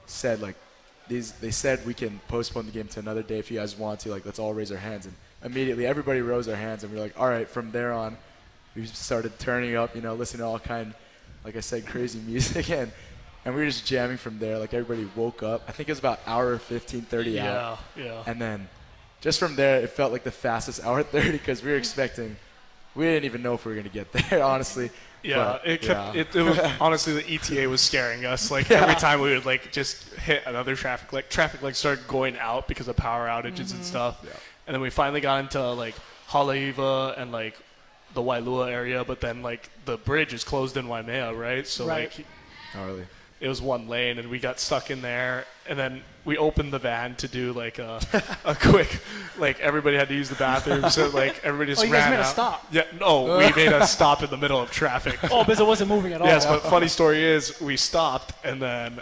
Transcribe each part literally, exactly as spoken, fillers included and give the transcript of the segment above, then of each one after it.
said like these they said we can postpone the game to another day if you guys want to. Like let's all raise our hands. And immediately everybody rose our hands and we were like, all right. From there on, we started turning up, you know, listening to all kind, like I said, crazy music and. And we were just jamming from there. Like, everybody woke up. I think it was about hour fifteen, thirty yeah, out. Yeah, yeah. And then just from there, it felt like the fastest hour thirty because we were expecting – we didn't even know if we were going to get there, honestly. Yeah, but, it kept yeah. It, it was honestly the E T A was scaring us. Like yeah. every time we would like just hit another traffic light, traffic like started going out because of power outages mm-hmm. and stuff. Yeah. And then we finally got into like Haleiwa and like the Wailua area, but then like the bridge is closed in Waimea, right? So right. like Not really. it was one lane and we got stuck in there, and then we opened the van to do like a a quick, like everybody had to use the bathroom, so like everybody just oh, you ran guys made out. a stop. Yeah, no, we made a stop in the middle of traffic. Oh, because it wasn't moving at all. Yes, but funny story is we stopped and then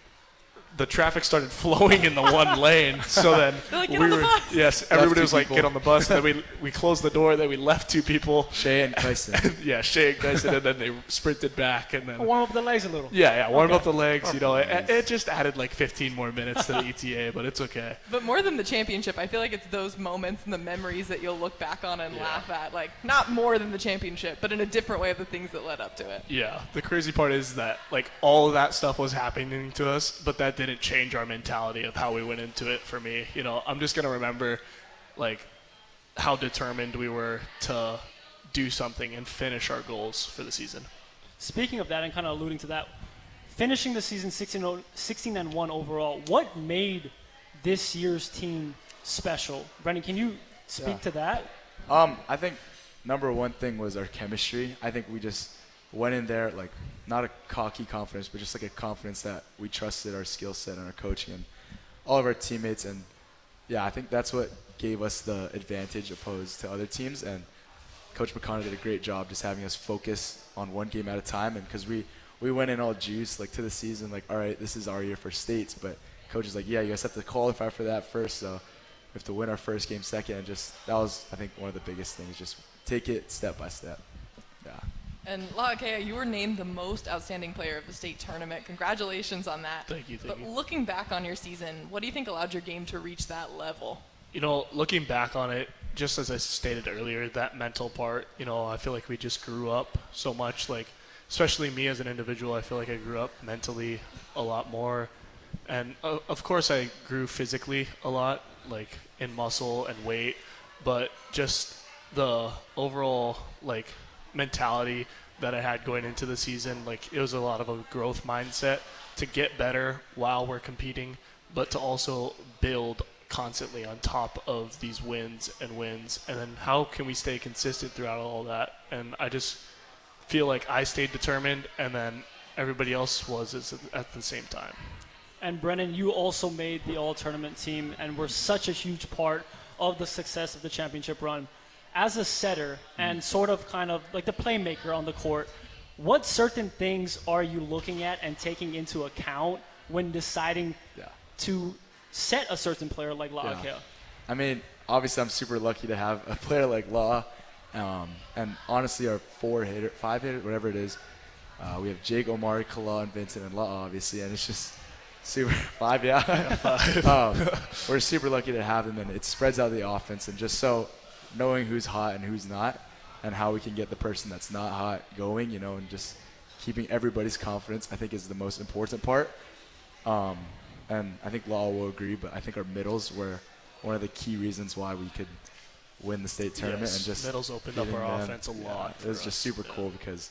the traffic started flowing in the one lane. So then They're like, get we on the were bus. yes, everybody two was like, people. get on the bus. And then we we closed the door. Then we left two people. Shay and Tyson. yeah, Shay and Tyson, and then they sprinted back and then. Warm up the legs a little. Yeah, yeah, warm Okay. up the legs. You know, it, it just added like fifteen more minutes to the E T A, but it's okay. But more than the championship, I feel like it's those moments and the memories that you'll look back on and Yeah. laugh at. Like, not more than the championship, but in a different way of the things that led up to it. Yeah, the crazy part is that like all of that stuff was happening to us, but that didn't change our mentality of how we went into it. For me, you know, I'm just gonna remember like how determined we were to do something and finish our goals for the season. Speaking of that and kind of alluding to that, finishing the season sixteen and one overall, what made this year's team special? Brendan, can you speak Yeah. to that? Um, I think number one thing was our chemistry. I think we just went in there like not a cocky confidence, but just like a confidence that we trusted our skill set and our coaching and all of our teammates. And yeah, I think that's what gave us the advantage opposed to other teams. And Coach McConnell did a great job just having us focus on one game at a time. And because we, we went in all juice like to the season, like, all right, this is our year for states. But coach is like, yeah, you guys have to qualify for that first. So we have to win our first game second. And just that was, I think, one of the biggest things. Just take it step by step. Yeah. And La'akea, you were named the most outstanding player of the state tournament. Congratulations on that. Thank you, thank but you. looking back on your season, what do you think allowed your game to reach that level? You know, looking back on it, just as I stated earlier, that mental part, you know, I feel like we just grew up so much. Like, especially me as an individual, I feel like I grew up mentally a lot more. And, uh, of course, I grew physically a lot, like in muscle and weight. But just the overall, like, mentality that I had going into the season, like, it was a lot of a growth mindset to get better while we're competing, but to also build constantly on top of these wins and wins. And then how can we stay consistent throughout all that? And I just feel like I stayed determined, and then everybody else was at the same time. And Brennan, you also made the all-tournament team and were such a huge part of the success of the championship run. As a setter and sort of kind of like the playmaker on the court, what certain things are you looking at and taking into account when deciding Yeah. to set a certain player like La'akea? Yeah. I mean, obviously, I'm super lucky to have a player like La. Um, and honestly, our four hitter, five hitter, whatever it is, uh, we have Jake, Omari, Kala, and Vincent, and La, obviously. And it's just super five, yeah. five. um, we're super lucky to have them, and it spreads out the offense. And just so knowing who's hot and who's not, and how we can get the person that's not hot going, you know, and just keeping everybody's confidence, I think, is the most important part. Um, and I think Law will agree, but I think our middles were one of the key reasons why we could win the state tournament. Yes, and just middles opened up our them, offense a lot. Yeah, it was for just us, super yeah. cool because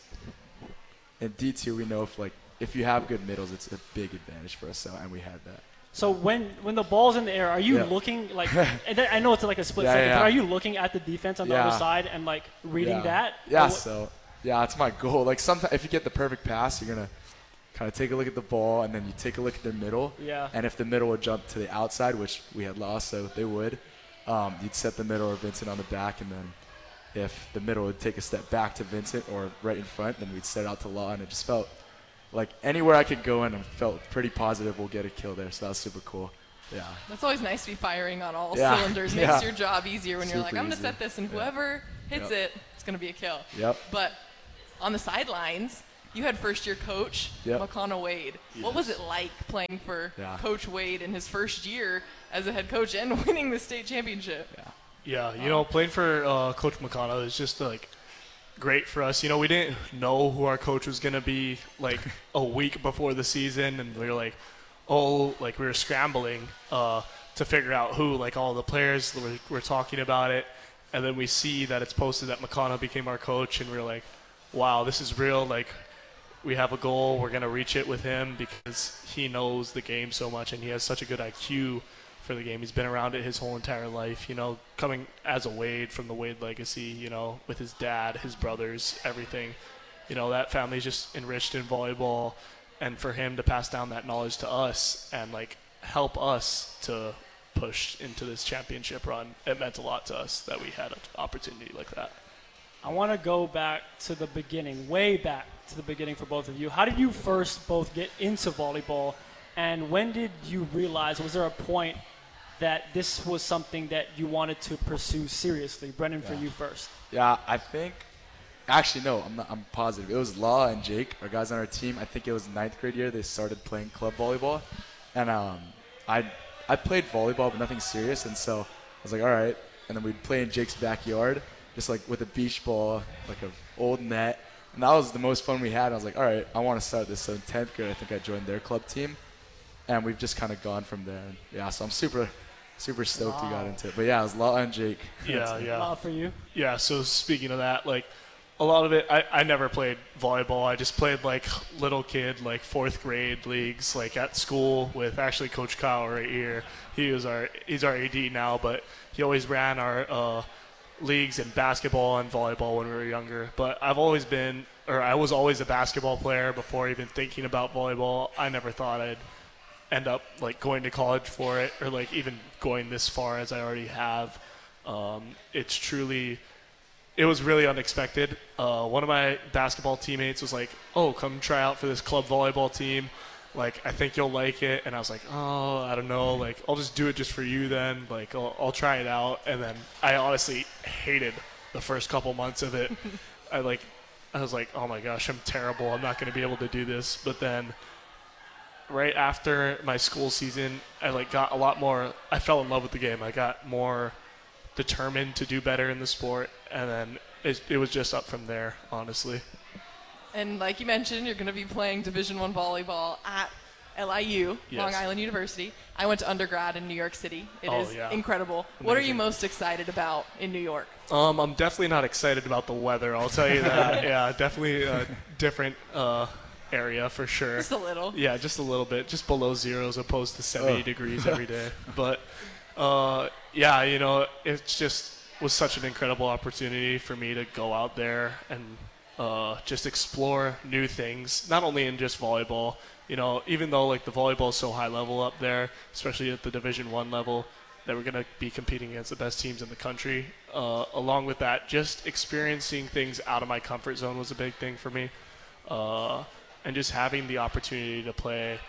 in D two we know if like if you have good middles, it's a big advantage for us. So and we had that. So when, when the ball's in the air, are you Yeah. looking like – and then I know it's like a split Yeah, second, yeah. but are you looking at the defense on the Yeah. other side and like reading yeah. that? Yeah. Or wh- So yeah, that's my goal. Like sometimes if you get the perfect pass, you're gonna kind of take a look at the ball and then you take a look at their middle. Yeah. And if the middle would jump to the outside, which we had lost, so they would, um, you'd set the middle or Vincent on the back, and then if the middle would take a step back to Vincent or right in front, then we'd set it out to Law, and it just felt like anywhere I could go in, I felt pretty positive we'll get a kill there. So that was super cool. Yeah. That's always nice to be firing on all Yeah. cylinders. Makes Yeah. your job easier when you're like, Super I'm going to easy. set this, and Yeah. whoever hits Yep. it, it's going to be a kill. Yep. But on the sidelines, you had first-year coach Yep. McConnell Wade. What was it like playing for Yeah. Coach Wade in his first year as a head coach and winning the state championship? Yeah. Yeah, you know, playing for uh, Coach McConnell is just like great for us. You know, we didn't know who our coach was gonna be like a week before the season, and we were like, oh, like we were scrambling uh, to figure out who. Like all the players were, were talking about it, and then we see that it's posted that McConnell became our coach, and we we're like, wow, this is real. Like we have a goal, we're gonna reach it with him because he knows the game so much, and he has such a good I Q for the game. He's been around it his whole entire life, you know, coming as a Wade from the Wade legacy, you know, with his dad, his brothers, everything. You know, that family's just enriched in volleyball, and for him to pass down that knowledge to us and like help us to push into this championship run, it meant a lot to us that we had an opportunity like that. I want to go back to the beginning, way back to the beginning for both of you. How did you first both get into volleyball, and when did you realize, was there a point that this was something that you wanted to pursue seriously? Brendan, for Yeah. you first. Yeah, I think. Actually, no, I'm not, I'm positive. It was Law and Jake, our guys on our team. I think it was ninth grade year they started playing club volleyball, and um, I I played volleyball but nothing serious, and so I was like, all right. And then we'd play in Jake's backyard, just like with a beach ball, like an old net, and that was the most fun we had. And I was like, all right, I want to start this. So in tenth grade, I think I joined their club team, and we've just kind of gone from there. And yeah, so I'm super. Super stoked we got Wow. into it. But yeah, it was Law and Jake. Yeah, yeah. Uh, for you? Yeah, so speaking of that, like a lot of it, I, I never played volleyball. I just played like little kid, like fourth grade leagues, like at school with actually Coach Kyle right here. He was our, he's our A D now, but he always ran our uh, leagues in basketball and volleyball when we were younger. But I've always been, or I was always a basketball player before even thinking about volleyball. I never thought I'd end up like going to college for it, or like even going this far as I already have. Um, it's truly, it was really unexpected. Uh, one of my basketball teammates was like, oh, come try out for this club volleyball team. Like, I think you'll like it. And I was like, oh, I don't know. Like, I'll just do it just for you then. Like, I'll, I'll try it out. And then I honestly hated the first couple months of it. I like, I was like, oh my gosh, I'm terrible. I'm not going to be able to do this. But then right after my school season, I like got a lot more, I fell in love with the game. I got more determined to do better in the sport, and then it, it was just up from there, honestly. And like you mentioned, you're going to be playing Division One volleyball at L I U, Yes. Long Island University. I went to undergrad in New York City. It is Oh, yeah. incredible. What are you Amazing. most excited about in New York? Um, I'm definitely not excited about the weather, I'll tell you that. Yeah, definitely a different uh, area for sure. Just a little. Yeah, just a little bit, just below zero as opposed to seventy Oh. degrees every day. But uh, yeah, you know, it just was such an incredible opportunity for me to go out there and uh, just explore new things, not only in just volleyball. You know, even though like the volleyball is so high level up there, especially at the Division One level, that we're going to be competing against the best teams in the country. Uh, along with that, just experiencing things out of my comfort zone was a big thing for me. Uh, and just having the opportunity to play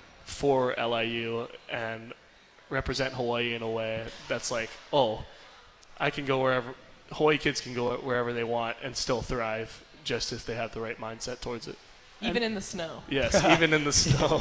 for L I U and represent Hawaii in a way that's like, oh, I can go wherever, Hawaii kids can go wherever they want and still thrive just if they have the right mindset towards it. Even in the snow. Yes, even in the snow.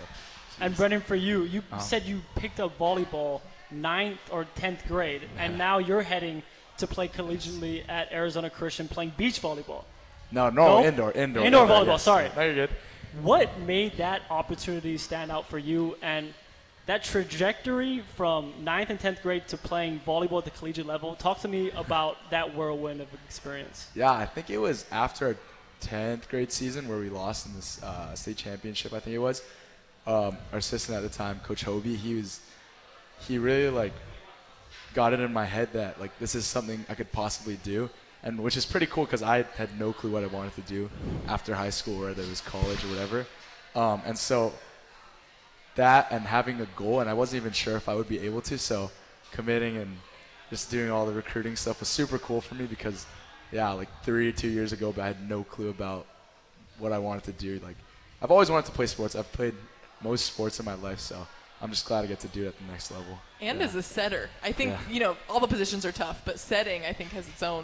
And Brendan, for you, you Oh. said you picked up volleyball ninth or tenth grade, and now you're heading to play collegiately at Arizona Christian playing beach volleyball. No, no, No? indoor, indoor. Indoor volleyball, yes. sorry. No, you're good. What made that opportunity stand out for you, and that trajectory from ninth and tenth grade to playing volleyball at the collegiate level? Talk to me about that whirlwind of experience. Yeah, I think it was after our tenth grade season where we lost in this uh, state championship, I think it was. Um, our assistant at the time, Coach Hobie, he was, he really like got it in my head that like this is something I could possibly do, and which is pretty cool because I had no clue what I wanted to do after high school, whether it was college or whatever. Um, and so that and having a goal, and I wasn't even sure if I would be able to, so committing and just doing all the recruiting stuff was super cool for me because, yeah, like three, two years ago, but I had no clue about what I wanted to do. Like, I've always wanted to play sports. I've played most sports in my life, so I'm just glad I get to do it at the next level. And Yeah. as a setter. I think, Yeah. you know, all the positions are tough, but setting, I think, has its own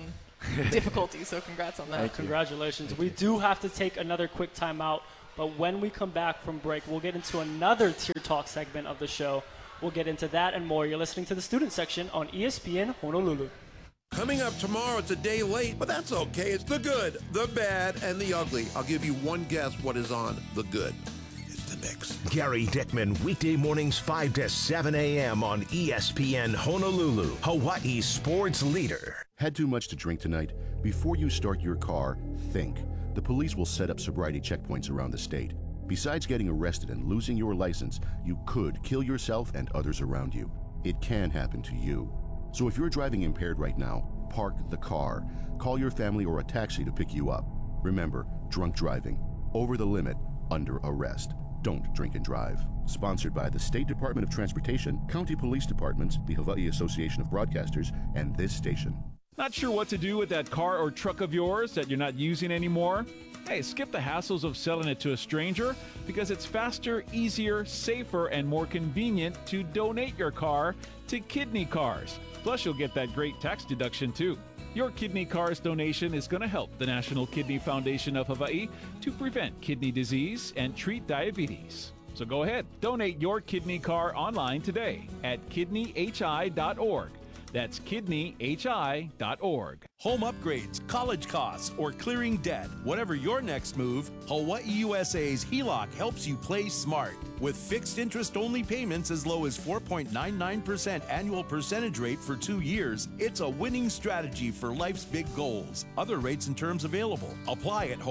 difficulty. So congrats on that. Thank you. Congratulations. We do have to take another quick time out, but when we come back from break, we'll get into another Tier Talk segment of the show. We'll get into that and more. You're listening to the student section on E S P N Honolulu. Coming up tomorrow, it's a day late, but that's okay. It's the good, the bad, and the ugly. I'll give you one guess what is on the good. It's the Knicks. Gary Dickman, weekday mornings five to seven a.m. on E S P N Honolulu, Hawaii's sports leader. Had too much to drink tonight? Before you start your car, think. The police will set up sobriety checkpoints around the state. Besides getting arrested and losing your license, you could kill yourself and others around you. It can happen to you. So if you're driving impaired right now, park the car. Call your family or a taxi to pick you up. Remember, drunk driving, over the limit, under arrest. Don't drink and drive. Sponsored by the State Department of Transportation, County Police Departments, the Hawaii Association of Broadcasters, and this station. Not sure what to do with that car or truck of yours that you're not using anymore? Hey, skip the hassles of selling it to a stranger because it's faster, easier, safer, and more convenient to donate your car to Kidney Cars. Plus, you'll get that great tax deduction, too. Your Kidney Cars donation is going to help the National Kidney Foundation of Hawaii to prevent kidney disease and treat diabetes. So go ahead, donate your kidney car online today at kidney h i dot org. That's kidney h i dot org. Home upgrades, college costs, or clearing debt. Whatever your next move, Hawaii U S A's H E L O C helps you play smart. With fixed interest-only payments as low as four point nine nine percent annual percentage rate for two years, it's a winning strategy for life's big goals. Other rates and terms available. Apply at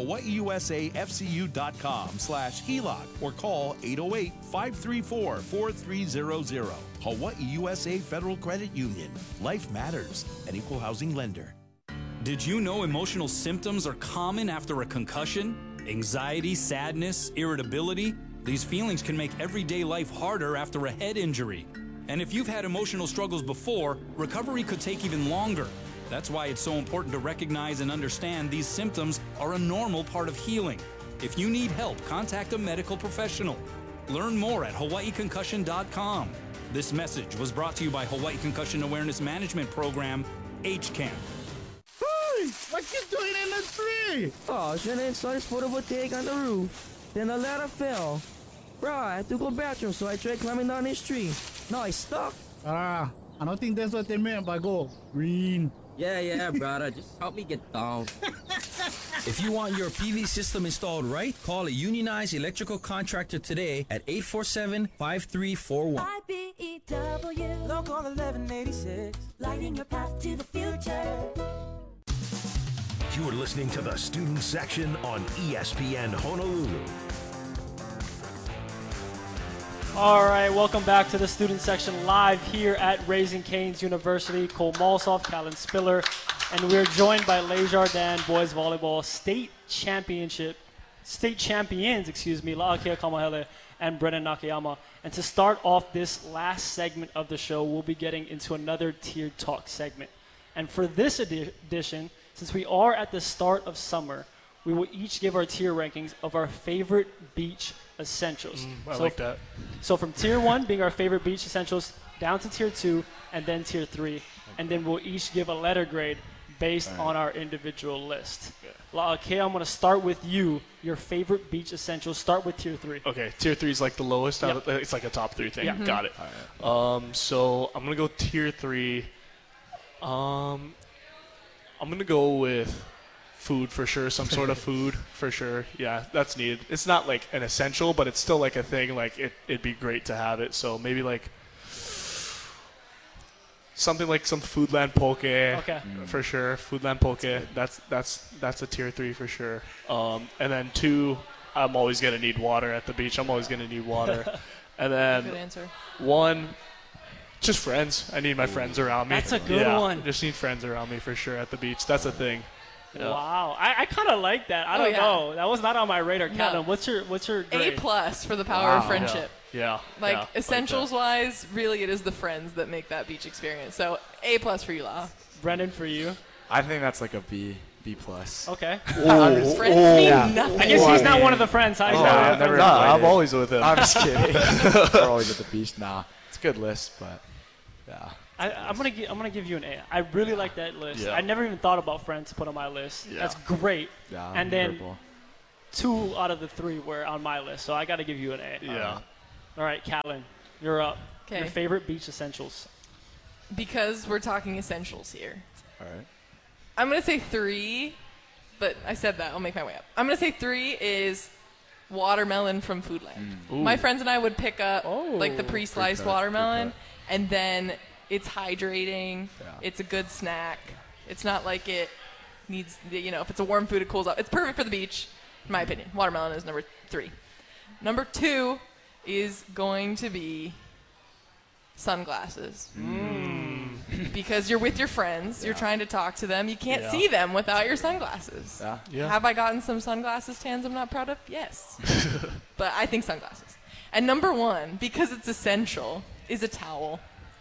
hawaiiusafcu.com slash HELOC or call eight oh eight, five three four, four three zero zero. Hawaii U S A Federal Credit Union. Life matters. An equal housing lender. Did you know emotional symptoms are common after a concussion? Anxiety, sadness, irritability? These feelings can make everyday life harder after a head injury. And if you've had emotional struggles before, recovery could take even longer. That's why it's so important to recognize and understand these symptoms are a normal part of healing. If you need help, contact a medical professional. Learn more at hawaii concussion dot com. This message was brought to you by Hawaii Concussion Awareness Management Program, H CAMP. Hey, what you doing in the tree? Oh, I was trying to install this photovoltaic on the roof. Then the ladder fell. Bro, I had to go bathroom, so I tried climbing down this tree. Now I stuck. Ah, I don't think that's what they meant by go green. Yeah, yeah, brother. Just help me get down. If you want your P V system installed right, call a unionized electrical contractor today at eight four seven, five three four one. I B E W, Local eleven eighty-six, lighting your path to the future. You're listening to the student section on E S P N Honolulu. All right, welcome back to the student section live here at Raising Cane's University. Cole Malsoff, Callan Spiller, and we're joined by Le Jardin Boys Volleyball State Championship, State Champions, excuse me, La'akea Kamahele and Brennan Nakayama. And to start off this last segment of the show, we'll be getting into another tiered talk segment. And for this edi- edition, since we are at the start of summer, we will each give our tier rankings of our favorite beach essentials. Mm, I so like that. So from tier one being our favorite beach essentials down to tier two and then tier three. And then we'll each give a letter grade based right. on our individual list. Yeah. La'akea, I'm going to start with you. Your favorite beach essentials. Start with tier three. Okay, tier three is like the lowest. Yep. Out of, it's like a top three thing. Yeah. Mm-hmm. Got it. Right. Um, so I'm going to go tier three. Um, I'm going to go with food for sure, some sort of food for sure. Yeah, that's needed. It's not like an essential, but it's still like a thing. Like it, it'd be great to have it. So maybe like something like some Foodland poke. Okay. For sure, Foodland poke. That's that's that's, that's a tier three for sure. Um, and then two, I'm always gonna need water at the beach. I'm always gonna need water. And then good answer. One. Just friends. I need my friends around me. That's a good yeah, one. Just need friends around me for sure at the beach. That's a thing. Yeah. Wow, I, I kind of like that. I oh, don't yeah. know. That was not on my radar. No. Catelyn, what's your what's your grade? A plus for the power wow. of friendship. Yeah. yeah. Like yeah. essentials like wise, really it is the friends that make that beach experience. So A plus for you, La. Brendan, for you? I think that's like a B, B plus. Okay. Oh, just, friends oh, mean yeah. nothing. I guess he's not one of the friends. Huh? Oh, I've never no, I'm always with him. I'm just kidding. We're always at the beach. Nah, it's a good list, but yeah. I, I'm gonna gi- I'm gonna give you an A. I really like that list. Yeah. I never even thought about Friends to put on my list. Yeah. That's great. Yeah, and then purple. two out of the three were on my list, so I got to give you an A. Yeah. All right, Callan, you're up. 'Kay. Your favorite beach essentials. Because we're talking essentials here. All right. I'm going to say three, but I said that. I'll make my way up. I'm going to say three is watermelon from Foodland. Mm. My friends and I would pick up like the Oh. pre-sliced Pre-cut, watermelon, pre-cut. and then it's hydrating. Yeah. It's a good snack. It's not like it needs, you know, if it's a warm food, it cools off. It's perfect for the beach, in my opinion. Watermelon is number three. Number two is going to be sunglasses. Because you're with your friends, you're trying to talk to them. You can't Yeah. see them without your sunglasses. Yeah. Yeah. Have I gotten some sunglasses tans I'm not proud of? Yes. But I think sunglasses. And number one, because it's essential, is a towel.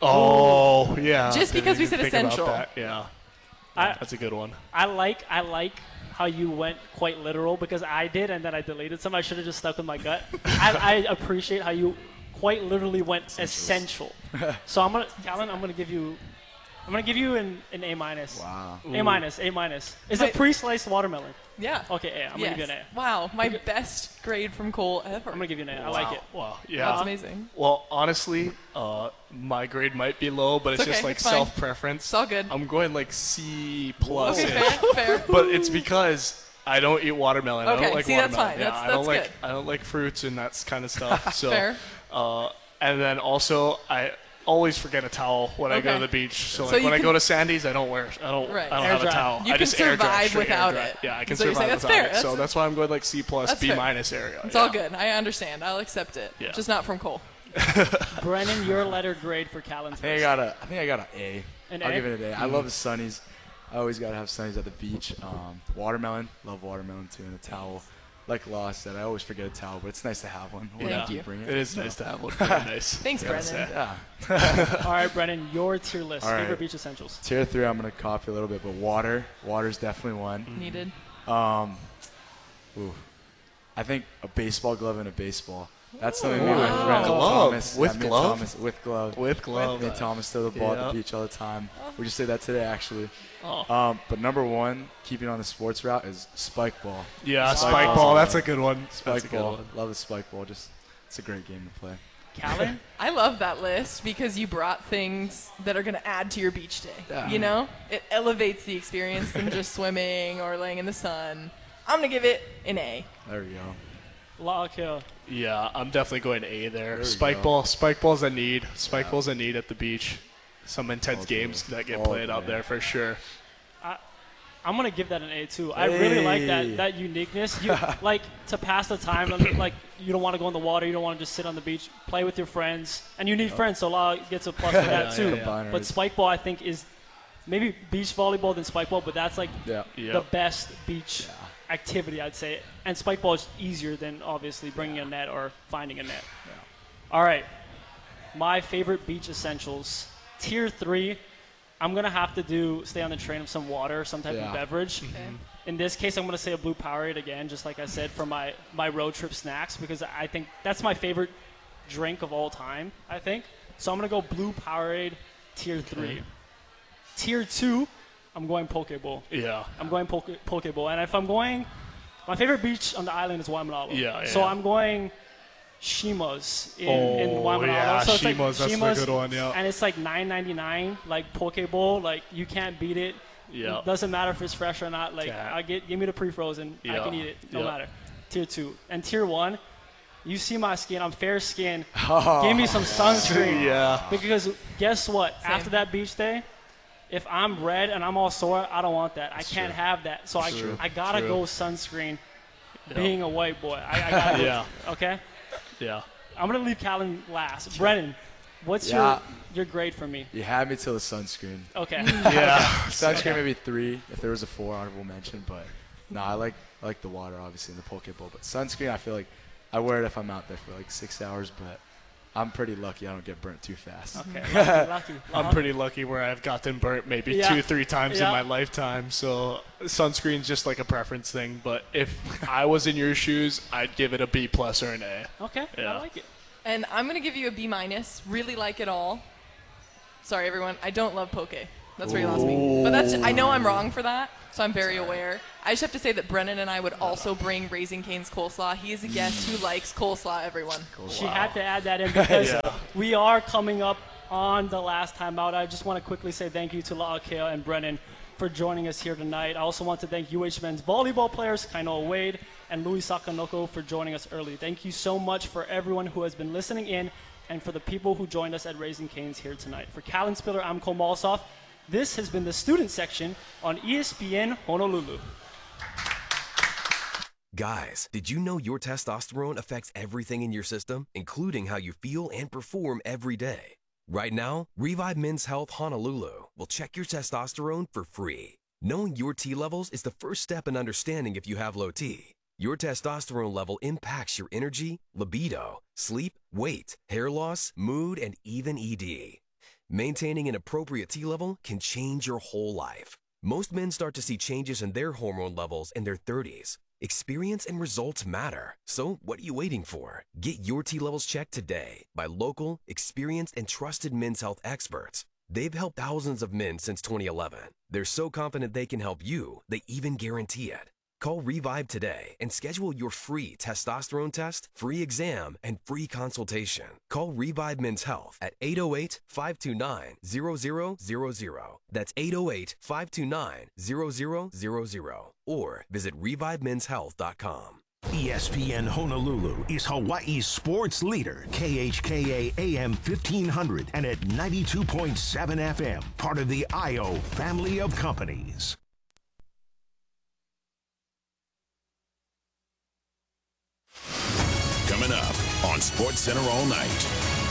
Oh, yeah. Just Didn't because we even said think about essential. that. Yeah. I, That's a good one. I like I like how you went quite literal because I did and then I deleted some. I should have just stuck with my gut. I, I appreciate how you quite literally went essential. So I'm gonna, Callan, I'm gonna give you, I'm gonna give you an, an A minus. Wow. A minus, A minus. Is Wait. it pre-sliced watermelon? Yeah. Okay, A. I'm yes. gonna give you an A. Wow, my best grade from Cole ever. I'm gonna give you an A. I like it. Wow. Yeah. That's amazing. Well, honestly, uh, my grade might be low, but it's, It's just okay, like it's fine. self-preference. It's all good. I'm going like C plus. Okay, fair, fair. But it's because I don't eat watermelon. I Okay, don't like see, that's watermelon. fine. Yeah, That's- I don't that's like good. I don't like fruits and that kind of stuff. So, Fair. Uh, and then also I always forget a towel when I go Okay. to the beach. So, So like you when I can- go to Sandy's, I don't wear I don't Right. I don't Air have dry. a towel. You I can just air dry, survive straight air without dry. it. Yeah, I can So you're survive saying that's without fair. it. That's- So that's why I'm going like C plus, That's B fair. minus area. It's yeah. all good. I understand. I'll accept it. Yeah. Just not from Cole. Brennan, your letter grade for Callan's I think I list. got a. I think I got an A. An I'll A? give it an A. I love the sunnies. I always gotta have sunnies at the beach. Um, watermelon, love watermelon too, and a towel. Like Law said, I always forget a towel, but it's nice to have one. when I Yeah. keep bringing It is nice to have one. Very nice. Thanks, Gotta Brennan. say. Yeah. All right, Brennan, your tier list. All right. Favorite beach essentials. Tier three, I'm gonna copy a little bit, but water. Water's definitely one. Needed. Um, ooh, I think a baseball glove and a baseball. That's something me and my Wow. friend Glove. Thomas. With yeah, me and glove? Thomas, with glove. With glove. Me and Thomas throw the ball at Yeah. the beach all the time. We just did that today, actually. Oh. Um, but number one, keeping on the sports route, is spike ball. Yeah, Spike spike ball's ball. a- That's a good one. Spike That's a good ball. one. Love the spike ball. Just it's a great game to play. Callan? I love that list because you brought things that are going to add to your beach day. Yeah. You know? It elevates the experience than just swimming or laying in the sun. I'm going to give it an A. There we go. Law kill. Yeah, I'm definitely going A there. There we spike go. ball, spike ball's a need. Spike ball's a need at the beach. Some intense All games day. that get All played out day. there for sure. I'm gonna give that an A too. I really like Hey. that that uniqueness. You like to pass the time. and, Like you don't want to go in the water. You don't want to just sit on the beach, play with your friends, and you need friends. So Law gets a plus for that Yeah, too. yeah, yeah. Combiners. But spike ball, I think, is maybe beach volleyball than spike ball, but that's like Yeah. Yeah. the best beach activity, I'd say. And spike ball is easier than obviously bringing a net or finding a net. All right, my favorite beach essentials, tier three. I'm gonna have to do stay on the train of some water, some type Yeah. of beverage. Okay. In this case, I'm gonna say a blue Powerade again, just like I said for my my road trip snacks, because I think that's my favorite drink of all time. I think so. I'm gonna go blue Powerade, tier three. Tier two, I'm going Poke Bowl. Yeah. I'm going Poke, Poke Bowl. And if I'm going, my favorite beach on the island is Waimanalo. Yeah, So yeah. I'm going Shima's in, Oh, in Waimanalo. yeah, so it's Shima's, like that's the Shima's, good one, yeah. And it's like nine ninety-nine, like Poke Bowl. Like, you can't beat it. Yeah. It doesn't matter if it's fresh or not. Like, Yeah. I get give me the pre-frozen. I Yeah. can eat it. No Yeah. matter. Tier two. And tier one, you see my skin. I'm fair skinned. Oh, Give me some sunscreen. Yeah. Because guess what? Same. After that beach day, if I'm red and I'm all sore, I don't want that. I can't true. have that. So I, True. I gotta True. go sunscreen. Yeah. Being a white boy, I, I gotta. Yeah. Okay. Yeah. I'm gonna leave Callan last. Brennan, what's Yeah. your your grade for me? You had me till the sunscreen. Okay. Yeah. Sunscreen maybe three. If there was a four, honorable mention. But no, I like I like the water obviously in the Poke Bowl. But sunscreen, I feel like I wear it if I'm out there for like six hours. But I'm pretty lucky I don't get burnt too fast. Okay. Lucky. lucky. I'm Uh-huh. pretty lucky where I've gotten burnt maybe Yeah. two, three times Yeah. in my lifetime. So sunscreen's just like a preference thing. But if I was in your shoes, I'd give it a B plus or an A. Okay. Yeah. I like it. And I'm going to give you a B minus. Really like it all. Sorry, everyone. I don't love poke. That's where you lost me. But that's I know I'm wrong for that, so I'm very aware. I just have to say that Brennan and I would also bring Raising Cane's coleslaw. He is a guest who likes coleslaw, everyone. She had to add that in because Yeah. we are coming up on the last time out. I just want to quickly say thank you to La'Akea and Brennan for joining us here tonight. I also want to thank U H men's volleyball players, Kainoa Wade and Louis Sakanoko, for joining us early. Thank you so much for everyone who has been listening in and for the people who joined us at Raising Cane's here tonight. For Callan Spiller, I'm Cole Malsoff. This has been the student section on E S P N Honolulu. Guys, did you know your testosterone affects everything in your system, including how you feel and perform every day? Right now, Revive Men's Health Honolulu will check your testosterone for free. Knowing your T levels is the first step in understanding if you have low T. Your testosterone level impacts your energy, libido, sleep, weight, hair loss, mood, and even E D. Maintaining an appropriate T level can change your whole life. Most men start to see changes in their hormone levels in their thirties. Experience and results matter. So what are you waiting for? Get your T levels checked today by local, experienced, and trusted men's health experts. They've helped thousands of men since twenty eleven. They're so confident they can help you, they even guarantee it. Call Revive today and schedule your free testosterone test, free exam, and free consultation. Call Revive Men's Health at eight oh eight, five two nine, zero zero zero zero. That's eight oh eight, five two nine, zero zero zero zero. Or visit revive men's health dot com. E S P N Honolulu is Hawaii's sports leader. K H K A A M fifteen hundred and at ninety-two point seven F M. Part of the I O family of companies. Coming up on Sports Center all night.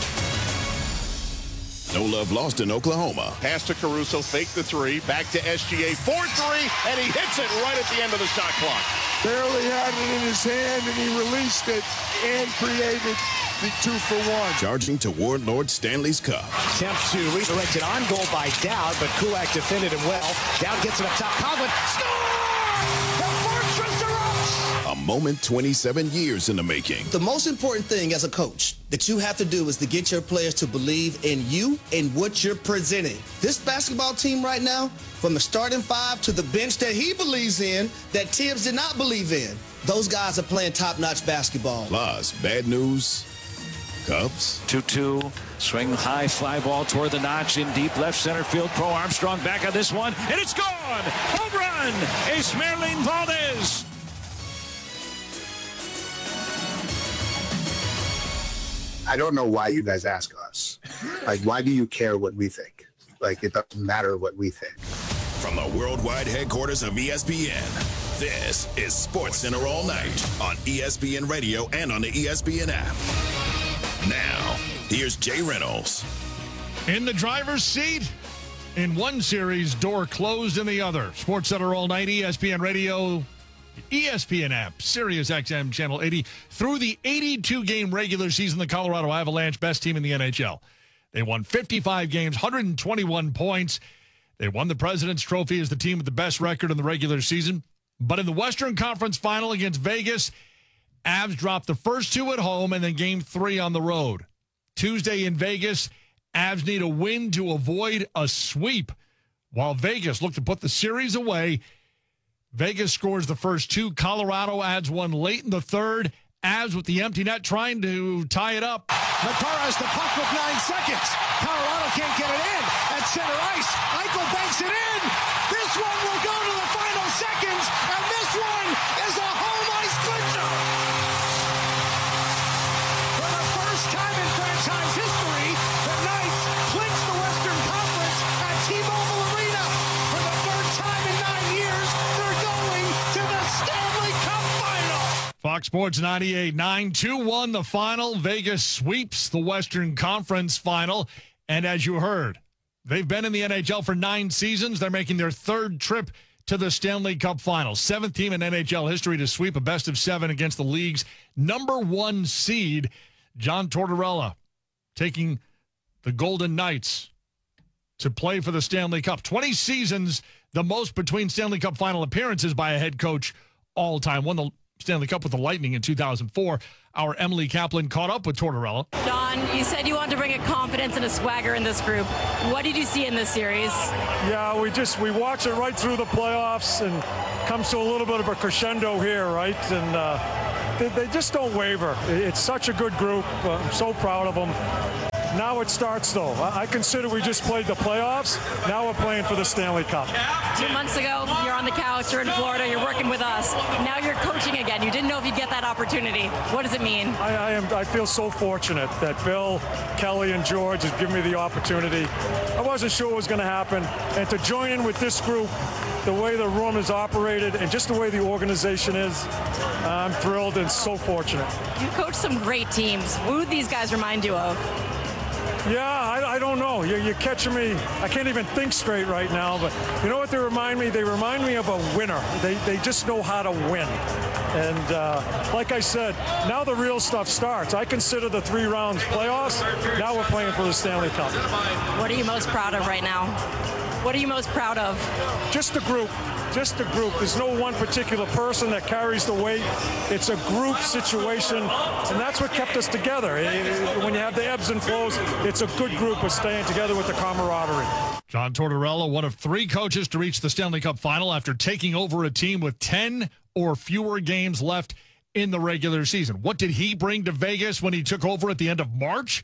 No love lost in Oklahoma. Pass to Caruso, fake the three, back to S G A, four three, and he hits it right at the end of the shot clock. Barely had it in his hand, and he released it and created the two for one. Charging toward Lord Stanley's Cup. Attempt to redirect it on goal by Dowd, but Kulak defended him well. Dowd gets it up top. Coughlin, score! The Fortress erupts! A moment twenty-seven years in the making. The most important thing as a coach that you have to do is to get your players to believe in you and what you're presenting. This basketball team right now, from the starting five to the bench that he believes in, that Tibbs did not believe in, those guys are playing top-notch basketball. Plus, bad news. Cubs. two two. Swing high fly ball toward the notch in deep left center field. Pro Armstrong back on this one, and it's gone. Home run. Esmeralyn Valdez. I don't know why you guys ask us. Like, why do you care what we think? Like, it doesn't matter what we think. From the worldwide headquarters of E S P N, this is Sports Center all night on E S P N Radio and on the E S P N app. Now, here's Jay Reynolds. In the driver's seat, in one series, door closed in the other. Sports Center all night, E S P N Radio, E S P N app, Sirius X M Channel eighty. Through the eighty-two game regular season, the Colorado Avalanche, best team in the N H L. They won fifty-five games, one hundred twenty-one points. They won the President's Trophy as the team with the best record in the regular season. But in the Western Conference Final against Vegas, Avs dropped the first two at home and then game three on the road. Tuesday in Vegas, Avs need a win to avoid a sweep, while Vegas looked to put the series away. Vegas scores the first two. Colorado adds one late in the third. Avs with the empty net trying to tie it up. Makara has the puck with nine seconds. Colorado can't get it in. At center ice, Eichel banks it in. This one will go to the final seconds, and this one is a home ice clincher. For the first time in franchise history, the Knights clinch the Western Conference at T-Mobile Arena. For the third time in nine years, they're going to the Stanley Cup Final. Fox Sports ninety-eight nine, two one the final. Vegas sweeps the Western Conference Final. And as you heard, they've been in the N H L for nine seasons. They're making their third trip to the Stanley Cup Final. Seventh team in N H L history to sweep a best of seven against the league's number one seed. John Tortorella taking the Golden Knights to play for the Stanley Cup. twenty seasons, the most between Stanley Cup Final appearances by a head coach all time. Won the Stanley Cup with the Lightning in two thousand four. Our Emily Kaplan caught up with Tortorella. Don, you said you wanted to bring a confidence and a swagger in this group. What did you see in this series? Yeah, we just we watch it right through the playoffs and comes to a little bit of a crescendo here, right? And uh, they, they just don't waver. It's such a good group. Uh, I'm so proud of them. Now it starts, though. I consider we just played the playoffs. Now we're playing for the Stanley Cup. Two months ago, you're on the couch, you're in Florida, you're working with us. Now you're coaching again. You didn't know if you'd get that opportunity. What does it mean? I, I am. I feel so fortunate that Bill, Kelly, and George have given me the opportunity. I wasn't sure what was going to happen. And to join in with this group, the way the room is operated, and just the way the organization is, I'm thrilled and so fortunate. You coached some great teams. Who do these guys remind you of? Yeah, I, I don't know. You're, you're catching me. I can't even think straight right now. But you know what they remind me? They remind me of a winner. They, they just know how to win. And uh, like I said, now the real stuff starts. I consider the three rounds playoffs. Now we're playing for the Stanley Cup. What are you most proud of right now? What are you most proud of? Just the group. Just the group. There's no one particular person that carries the weight. It's a group situation, and that's what kept us together. When you have the ebbs and flows, it's a good group of staying together with the camaraderie. John Tortorella, one of three coaches to reach the Stanley Cup final after taking over a team with ten or fewer games left in the regular season. What did he bring to Vegas when he took over at the end of March?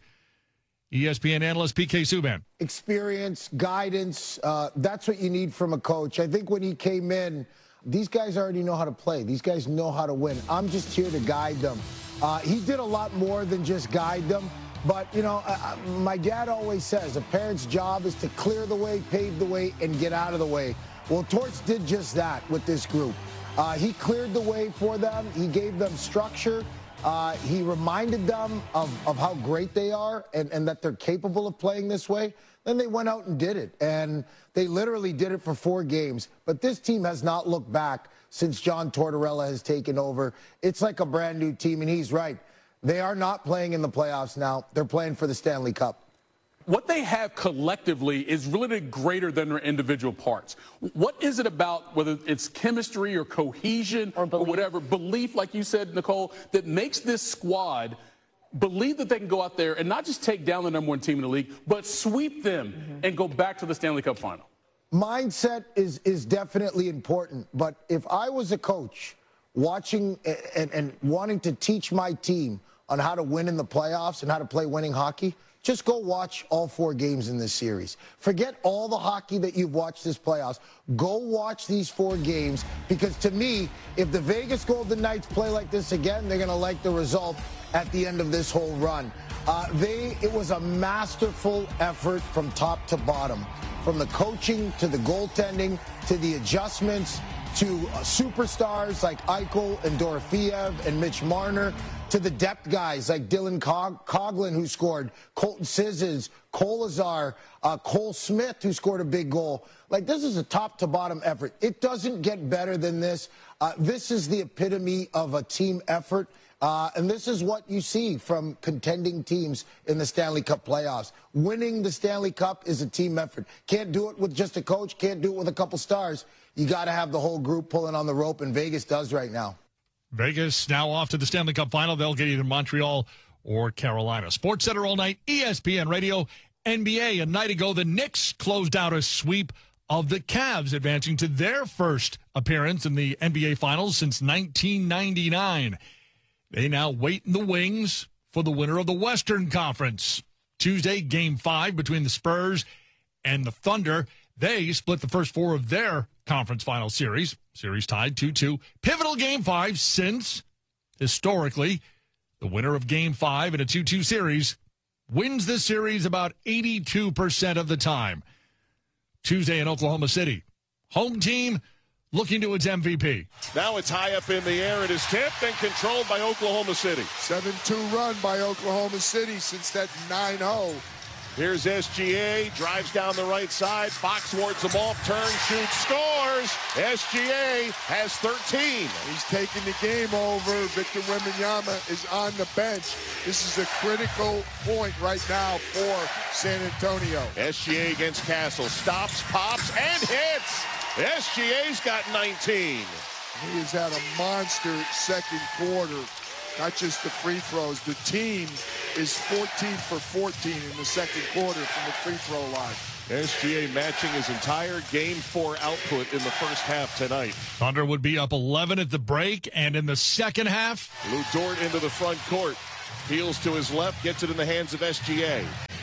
E S P N analyst P K Subban. Experience, guidance, uh, that's what you need from a coach. I think when he came in, these guys already know how to play. These guys know how to win. I'm just here to guide them. Uh, he did a lot more than just guide them. But, you know, uh, my dad always says a parent's job is to clear the way, pave the way, and get out of the way. Well, Torts did just that with this group. Uh, he cleared the way for them. He gave them structure. Uh, he reminded them of, of how great they are and, and that they're capable of playing this way. Then they went out and did it. And they literally did it for four games. But this team has not looked back since John Tortorella has taken over. It's like a brand new team, and he's right. They are not playing in the playoffs now. They're playing for the Stanley Cup. What they have collectively is really greater than their individual parts. What is it about, whether it's chemistry or cohesion or, or whatever, belief, like you said, Nicole, that makes this squad believe that they can go out there and not just take down the number one team in the league, but sweep them mm-hmm. and go back to the Stanley Cup final? Mindset is, is definitely important. But if I was a coach watching and, and wanting to teach my team on how to win in the playoffs and how to play winning hockey, just go watch all four games in this series. Forget all the hockey that you've watched this playoffs. Go watch these four games, because to me, if the Vegas Golden Knights play like this again, they're going to like the result at the end of this whole run. Uh, they, it was a masterful effort from top to bottom, from the coaching to the goaltending to the adjustments to uh, superstars like Eichel and Dorofeev and Mitch Marner, to the depth guys like Dylan Cog- Coughlin, who scored, Colton Sissons, Kolazar, uh, Cole Smith, who scored a big goal. Like, this is a top-to-bottom effort. It doesn't get better than this. Uh, this is the epitome of a team effort, uh, and this is what you see from contending teams in the Stanley Cup playoffs. Winning the Stanley Cup is a team effort. Can't do it with just a coach, can't do it with a couple stars. You got to have the whole group pulling on the rope, and Vegas does right now. Vegas now off to the Stanley Cup final. They'll get either Montreal or Carolina. Sports Center all night, E S P N Radio, N B A. A night ago, the Knicks closed out a sweep of the Cavs, advancing to their first appearance in the N B A Finals since nineteen ninety-nine. They now wait in the wings for the winner of the Western Conference. Tuesday, Game five between the Spurs and the Thunder. They split the first four of their conference final series. Series tied two two. Pivotal Game five since, historically, the winner of Game five in a two two series wins this series about eighty-two percent of the time. Tuesday in Oklahoma City. Home team looking to its M V P. Now it's high up in the air. It is tipped and controlled by Oklahoma City. seven two run by Oklahoma City since that nine oh. Here's S G A, drives down the right side. Fox wards the ball, turns, shoots, scores. S G A has thirteen. He's taking the game over. Victor Wembanyama is on the bench. This is a critical point right now for San Antonio. S G A against Castle. Stops, pops, and hits. S G A's got nineteen. He has had a monster second quarter, not just the free throws. The team is fourteen for fourteen in the second quarter from the free throw line. S G A matching his entire game four output in the first half tonight. Thunder would be up eleven at the break, and in the second half, Lou Dort into the front court. Peels to his left, gets it in the hands of S G A.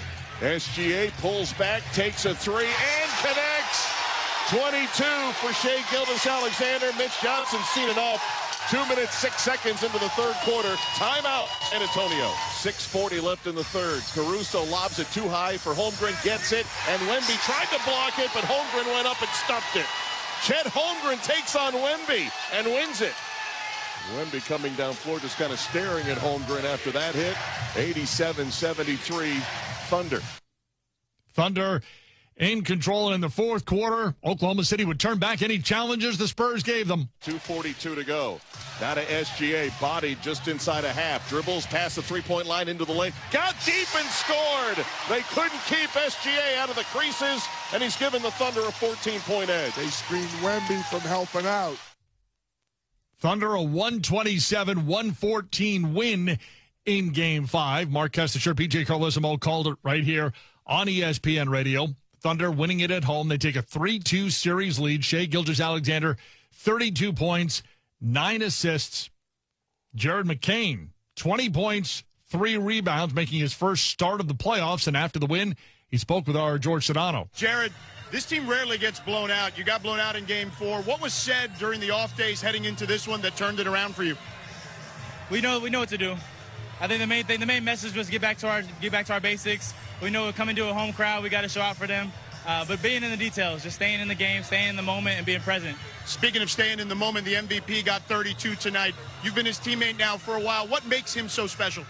S G A pulls back, takes a three, and connects. twenty-two for Shai Gilgeous-Alexander. Mitch Johnson's seen enough. Two minutes, six seconds into the third quarter. Timeout, San Antonio. six forty left in the third. Caruso lobs it too high for Holmgren, gets it, and Wemby tried to block it, but Holmgren went up and stuffed it. Chet Holmgren takes on Wemby and wins it. Wemby coming down floor, just kind of staring at Holmgren after that hit. eighty-seven seventy-three, Thunder. Thunder in control in the fourth quarter. Oklahoma City would turn back any challenges the Spurs gave them. two forty-two to go. Now to S G A, bodied just inside a half. Dribbles past the three-point line into the lane. Got deep and scored. They couldn't keep S G A out of the creases, and he's given the Thunder a fourteen-point edge. They screened Wemby from helping out. Thunder a one twenty-seven one fourteen win in Game five. Mark Kestecher, P J Carlesimo called it right here on E S P N Radio. Thunder winning it at home. They take a three two series lead. Shai Gilgeous-Alexander, thirty-two points, nine assists. Jared McCain, twenty points, three rebounds, making his first start of the playoffs. And after the win, he spoke with our George Sedano. Jared, this team rarely gets blown out. You got blown out in game four. What was said during the off days heading into this one that turned it around for you? We know we know what to do. I think the main thing, the main message was get back to our get back to our basics. We know we're coming to a home crowd. We got to show out for them. Uh, but being in the details, just staying in the game, staying in the moment, and being present. Speaking of staying in the moment, the M V P got thirty-two tonight. You've been his teammate now for a while. What makes him so special?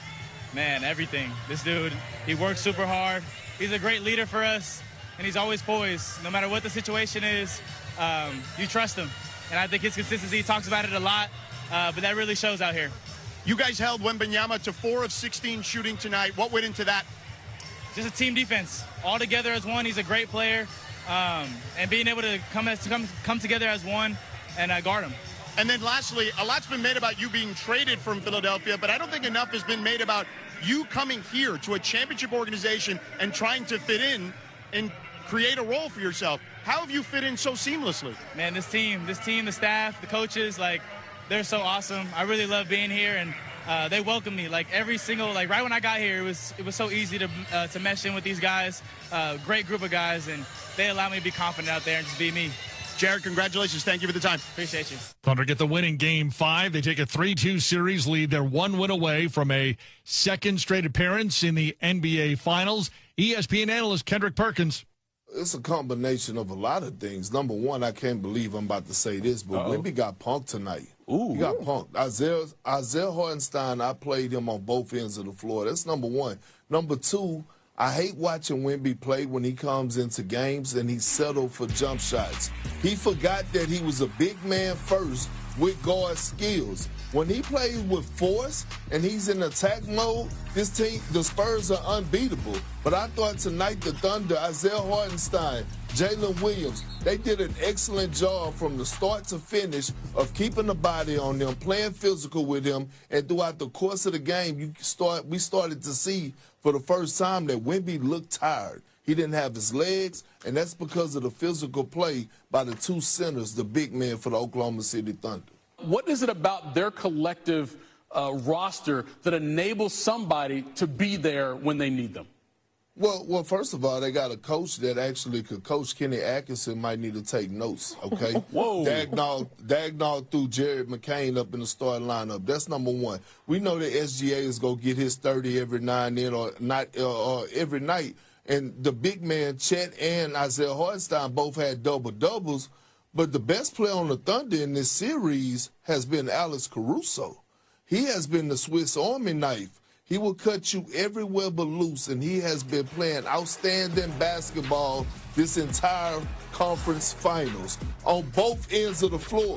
Man, everything. This dude, he works super hard. He's a great leader for us, and he's always poised. No matter what the situation is, um, you trust him. And I think his consistency, he talks about it a lot, uh, but that really shows out here. You guys held Wembanyama to four of sixteen shooting tonight. What went into that? Just a team defense. All together as one. He's a great player. Um, and being able to come, as, come, come together as one and uh, guard him. And then lastly, a lot's been made about you being traded from Philadelphia, but I don't think enough has been made about you coming here to a championship organization and trying to fit in and create a role for yourself. How have you fit in so seamlessly? Man, this team, this team, the staff, the coaches, like, they're so awesome. I really love being here, and uh, they welcome me. Like every single, like right when I got here, it was it was so easy to uh, to mesh in with these guys. Uh, great group of guys, and they allow me to be confident out there and just be me. Jared, congratulations. Thank you for the time. Appreciate you. Thunder get the win in Game five. They take a three two series lead. They're one win away from a second straight appearance in the N B A Finals. E S P N analyst Kendrick Perkins. It's a combination of a lot of things. Number one, I can't believe I'm about to say this, but Uh-oh. Wemby got punked tonight. Ooh. He got punked. Isaiah, Isaiah Hartenstein, I played him on both ends of the floor. That's number one. Number two, I hate watching Wemby play when he comes into games and he's settled for jump shots. He forgot that he was a big man first with guard skills. When he plays with force and he's in attack mode, this team, the Spurs are unbeatable. But I thought tonight the Thunder, Isaiah Hartenstein, Jalen Williams, they did an excellent job from the start to finish of keeping the body on them, playing physical with him, and throughout the course of the game, you start we started to see for the first time that Wemby looked tired. He didn't have his legs, and that's because of the physical play by the two centers, the big men for the Oklahoma City Thunder. What is it about their collective uh, roster that enables somebody to be there when they need them? Well, well, first of all, they got a coach that actually could coach. Kenny Atkinson might need to take notes, okay? Whoa. Dagnall, Dagnall threw Jared McCain up in the starting lineup. That's number one. We know that S G A is going to get his thirty every now and then or, not, uh, or every night. And the big man, Chet and Isaiah Hartenstein, both had double-doubles. But the best player on the Thunder in this series has been Alex Caruso. He has been the Swiss Army knife. He will cut you everywhere but loose, and he has been playing outstanding basketball this entire conference finals on both ends of the floor.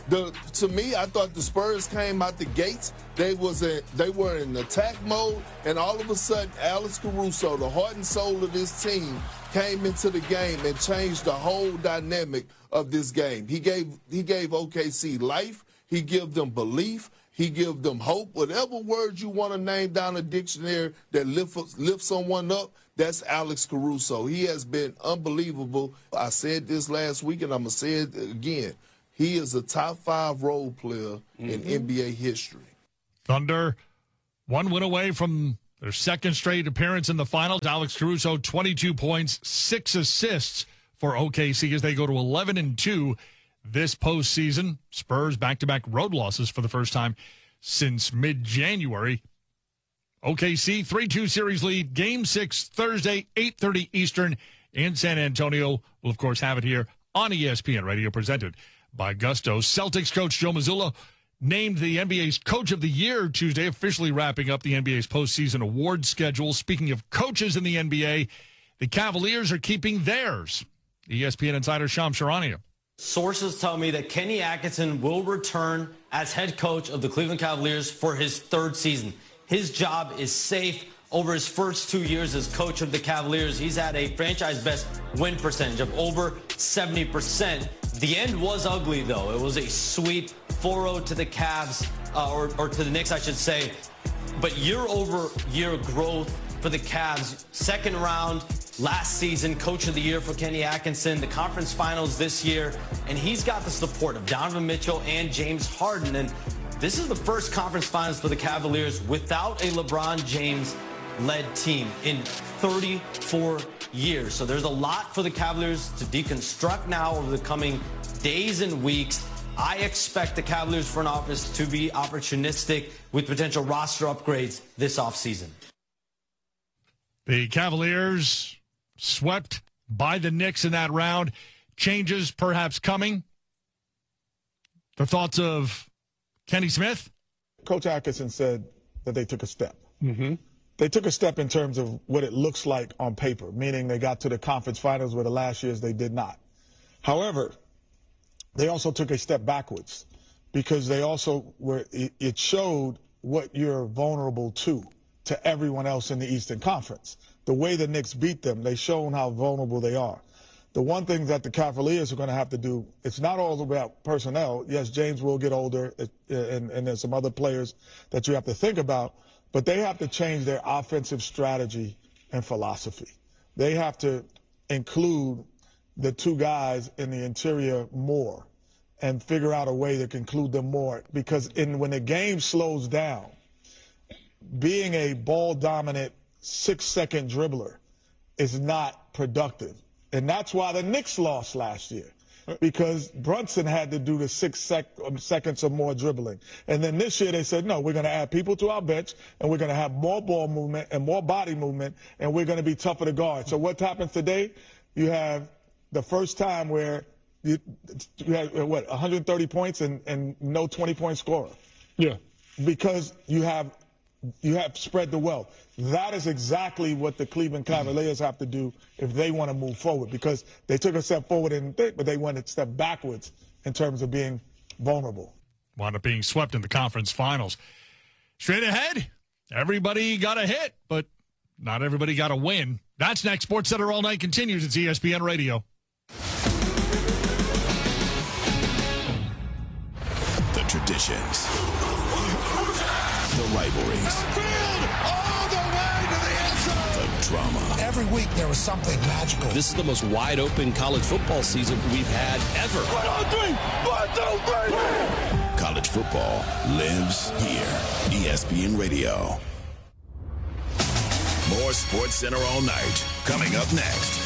The, to me, I thought the Spurs came out the gates. They was a, they were in attack mode, and all of a sudden, Alex Caruso, the heart and soul of this team, came into the game and changed the whole dynamic of this game. He gave he gave O K C life. He gave them belief. He gave them hope. Whatever word you want to name down a dictionary that lift lift someone up, that's Alex Caruso. He has been unbelievable. I said this last week, and I'm gonna say it again. He is a top five role player mm-hmm. in N B A history. Thunder, one win away from their second straight appearance in the finals. Alex Caruso, twenty-two points, six assists for O K C as they go to eleven and two this postseason. Spurs back-to-back road losses for the first time since mid-January. O K C three two series lead. Game six Thursday, eight thirty Eastern in San Antonio. We'll, of course, have it here on E S P N Radio, presented by Gusto. Celtics coach Joe Mazzulla named the N B A's Coach of the Year Tuesday, officially wrapping up the N B A's postseason award schedule. Speaking of coaches in the N B A, the Cavaliers are keeping theirs. E S P N insider Shams Charania. Sources tell me that Kenny Atkinson will return as head coach of the Cleveland Cavaliers for his third season. His job is safe. Over his first two years as coach of the Cavaliers, he's had a franchise-best win percentage of over seventy percent. The end was ugly, though. It was a sweep, four oh to the Cavs, uh, or, or to the Knicks, I should say. But year-over-year growth for the Cavs. Second round last season, coach of the year for Kenny Atkinson. The conference finals this year. And he's got the support of Donovan Mitchell and James Harden. And this is the first conference finals for the Cavaliers without a LeBron James led team in thirty-four years. So there's a lot for the Cavaliers to deconstruct now over the coming days and weeks. I expect the Cavaliers front office to be opportunistic with potential roster upgrades this offseason. The Cavaliers swept by the Knicks in that round. Changes perhaps coming. The thoughts of Kenny Smith? Coach Atkinson said that they took a step. Mm-hmm. They took a step in terms of what it looks like on paper, meaning they got to the conference finals where the last years they did not. However, they also took a step backwards because they also were, it showed what you're vulnerable to, to everyone else in the Eastern Conference. The way the Knicks beat them, they shown how vulnerable they are. The one thing that the Cavaliers are going to have to do, it's not all about personnel. Yes, James will get older, and, and there's some other players that you have to think about, but they have to change their offensive strategy and philosophy. They have to include the two guys in the interior more and figure out a way to include them more. Because in, when the game slows down, being a ball-dominant six-second dribbler is not productive. And that's why the Knicks lost last year, because Brunson had to do the six sec- seconds or more dribbling. And then this year they said, no, we're going to add people to our bench, and we're going to have more ball movement and more body movement, and we're going to be tougher to guard. So what happens today? You have the first time where you, you had, what, one hundred thirty points and, and no twenty-point scorer. Yeah. Because you have you have spread the wealth. That is exactly what the Cleveland Cavaliers have to do if they want to move forward, because they took a step forward, in, but they went a step backwards in terms of being vulnerable. Wound up being swept in the conference finals. Straight ahead, everybody got a hit, but not everybody got a win. That's next. Sports Center All Night continues. It's E S P N Radio. The traditions, the rivalries, drama. Every week there was something magical. This is the most wide open college football season we've had ever. One, two, three. One, two, three. College football lives here. E S P N Radio. More Sports Center All Night coming up next.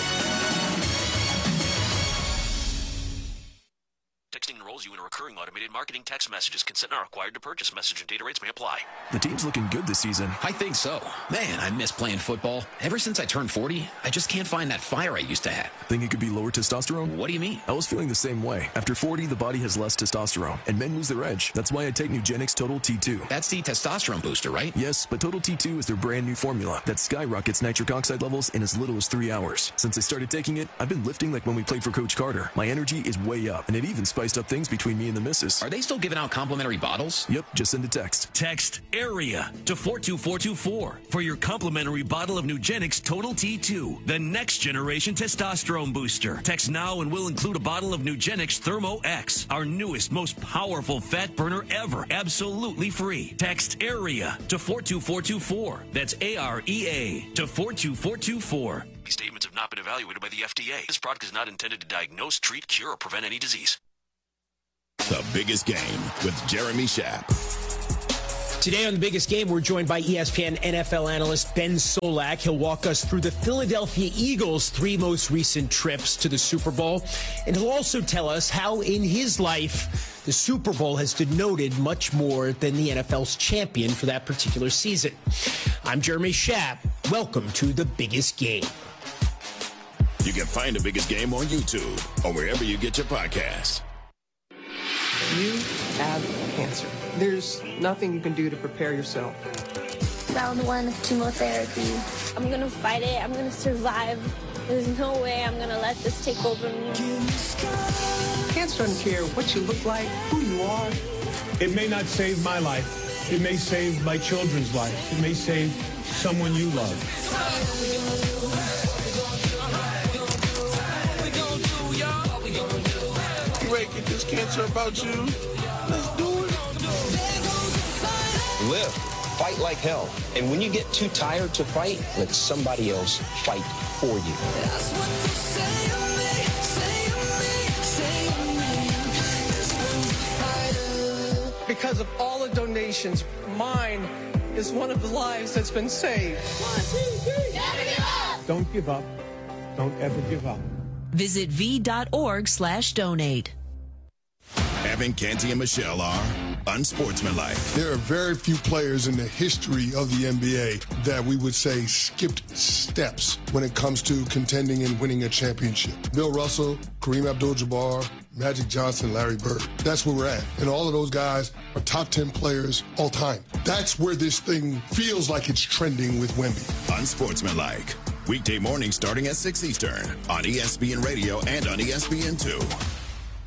Texting enrolls you in a recurring automated marketing marketing text messages. Consent not required to purchase. Message and data rates may apply. The team's looking good this season. I think so. Man, I miss playing football. Ever since I turned forty, I just can't find that fire I used to have. Think it could be lower testosterone? What do you mean? I was feeling the same way. After forty, the body has less testosterone, and men lose their edge. That's why I take Nugenix Total T two. That's the testosterone booster, right? Yes, but Total T two is their brand new formula that skyrockets nitric oxide levels in as little as three hours. Since I started taking it, I've been lifting like when we played for Coach Carter. My energy is way up, and it even spiced up things between me and the missus. Are they still giving out complimentary bottles? Yep, just send a text. Text AREA to four two four two four for your complimentary bottle of Nugenix Total T two, the next generation testosterone booster. Text now and we'll include a bottle of Nugenix Thermo X, our newest, most powerful fat burner ever, absolutely free. Text AREA to four two four two four. That's A R E A to four two four two four. These statements have not been evaluated by the F D A. This product is not intended to diagnose, treat, cure, or prevent any disease. The Biggest Game with Jeremy Schaap. Today on The Biggest Game, we're joined by E S P N N F L analyst Ben Solak. He'll walk us through the Philadelphia Eagles' three most recent trips to the Super Bowl. And he'll also tell us how in his life, the Super Bowl has denoted much more than the N F L's champion for that particular season. I'm Jeremy Schaap. Welcome to The Biggest Game. You can find The Biggest Game on YouTube or wherever you get your podcasts. You have cancer. There's nothing you can do to prepare yourself. Round one, chemotherapy. I'm going to fight it. I'm going to survive. There's no way I'm going to let this take over me. Cancer doesn't care what you look like, who you are. It may not save my life. It may save my children's life. It may save someone you love. You ready to get this cancer about you? Let's do it. Live. Fight like hell. And when you get too tired to fight, let somebody else fight for you. That's what they say of me, say of me, say of me. Because of all the donations, mine is one of the lives that's been saved. One, two, three. Never give up. Don't give up. Don't ever give up. Visit v.org slash donate. Evan, Canty, and Michelle are unsportsmanlike. There are very few players in the history of the N B A that we would say skipped steps when it comes to contending and winning a championship. Bill Russell, Kareem Abdul-Jabbar, Magic Johnson, Larry Bird. That's where we're at. And all of those guys are top ten players all time. That's where this thing feels like it's trending with Wemby. Unsportsmanlike. Weekday mornings starting at six Eastern on E S P N Radio and on E S P N two.